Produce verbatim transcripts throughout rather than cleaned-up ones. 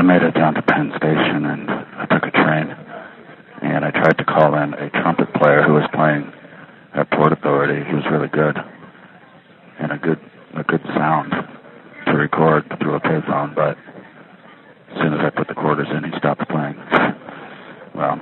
I made it down to Penn Station, and I took a train, and I tried to call in a trumpet player who was playing at Port Authority. He was really good, and a good a good sound to record through a payphone, but as soon as I put the quarters in, he stopped playing. Well,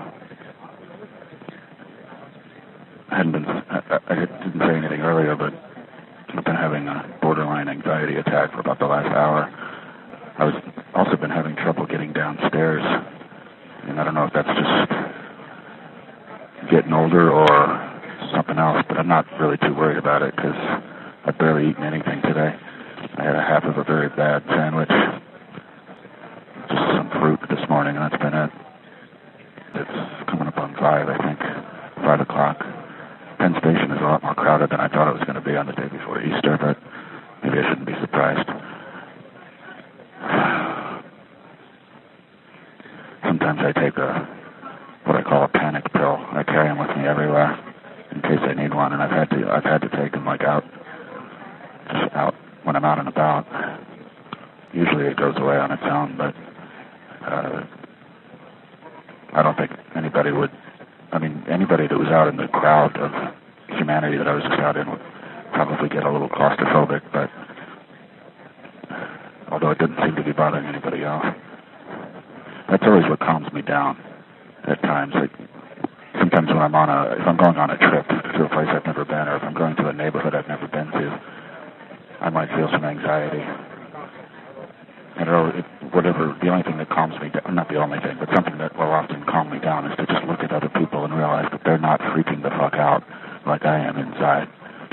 I hadn't been, I, I didn't say anything earlier, but I've been having a borderline anxiety attack for about the last hour. I was also been having trouble getting downstairs, and I don't know if that's just getting older or something else, but I'm not really too worried about it because I've barely eaten anything today. I had a half of a very bad sandwich, just some fruit this morning, and that's been it. It's coming up on five, I think, five o'clock. Penn Station is a lot more crowded than I thought it was going to be on the day before Easter, but maybe I shouldn't be surprised. Sometimes I take a what I call a panic pill. I carry them with me everywhere in case I need one, and I've had to I've had to take them like out, just out when I'm out and about. Usually it goes away on its own, but uh, I don't think anybody would. I mean, anybody that was out in the crowd of humanity that I was just out in would probably get a little claustrophobic, but although it didn't seem to be bothering anybody else. That's always what calms me down at times. Like, sometimes when I'm on a, if I'm going on a trip to a place I've never been, or if I'm going to a neighborhood I've never been to, I might feel some anxiety. And it, whatever, the only thing that calms me down, not the only thing, but something that will often calm me down is to just look at other people and realize that they're not freaking the fuck out like I am inside.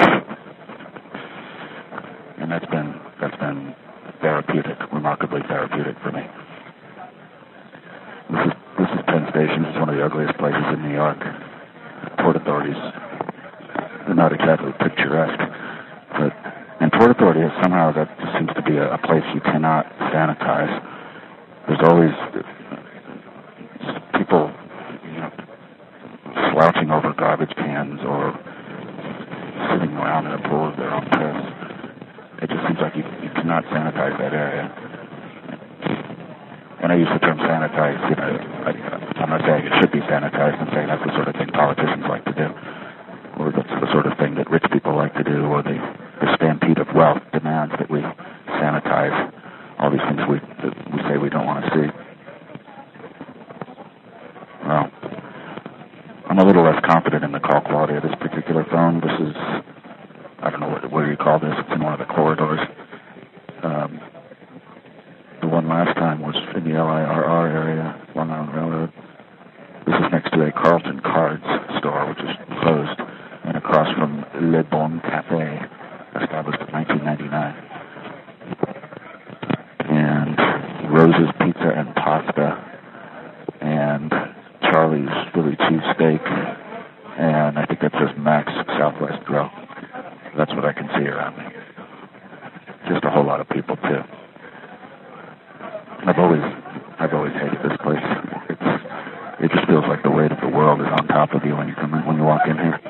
And that's been, that's been therapeutic, remarkably therapeutic for me. This is, this is Penn Station. It's one of the ugliest places in New York. Port Authorities are not exactly picturesque, but and Port Authority is somehow that just seems to be a, a place you cannot sanitize. There's always people, you know, slouching over garbage cans or sitting around in a pool of their own piss. It just seems like you, you cannot sanitize that area. And I use the term sanitize, you know, I, I'm not saying it should be sanitized. I'm saying that's the sort of thing politicians like to do, or that's the sort of thing that rich people like to do, or the, the stampede of wealth demands that we sanitize all these things we that we say we don't want to see. Well, I'm a little less confident in the call quality of this particular phone. This is, I don't know what, what do you call this? It's in one of the corridors. Um, the one last time was in the L I R R area, Long Island Railroad. This is next to a Carlton Cards store, which is closed, and across from Le Bon Café, established in nineteen ninety-nine. And Rose's Pizza and Pasta, and Charlie's Philly Cheesesteak, and I think that says Max Southwest Grill. That's what I can see around me. Just a whole lot of people, too. I've always, I've always hated this place. It's, it just feels like the weight of the world is on top of you when you come in, when you walk in here.